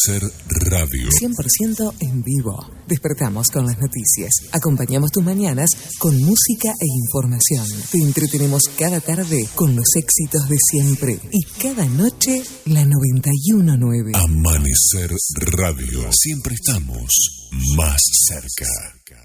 Amanecer Radio. 100% en vivo. Despertamos con las noticias. Acompañamos tus mañanas con música e información. Te entretenemos cada tarde con los éxitos de siempre. Y cada noche, la 91.9. Amanecer Radio. Siempre estamos más cerca.